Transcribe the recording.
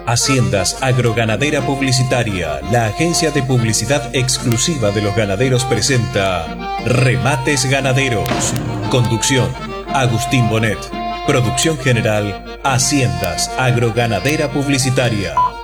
Haciendas Agroganadera Publicitaria, la agencia de publicidad exclusiva de los ganaderos, presenta Remates Ganaderos. Conducción: Agustín Bonet. Producción general: Haciendas Agroganadera Publicitaria.